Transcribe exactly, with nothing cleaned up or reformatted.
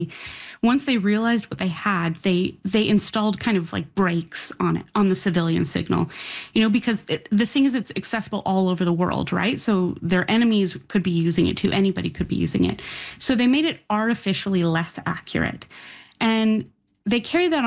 Once they realized what they had, they they installed kind of like brakes on it, on the civilian signal, you know, because it, the thing is, it's accessible all over the world, right? So their enemies could be using it too. Anybody could be using it. So they made it artificially less accurate. And they carry that